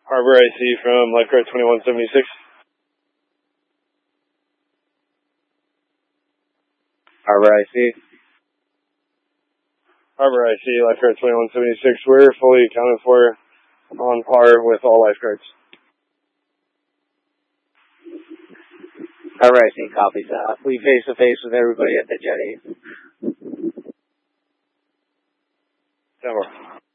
Harbor IC from Lifeguard 2176. Harbor IC. Harbor IC, Lifeguard 2176. We're fully accounted for, on par with all lifeguards. Harbor IC copies that. We face to face with everybody at the jetty. 10 more.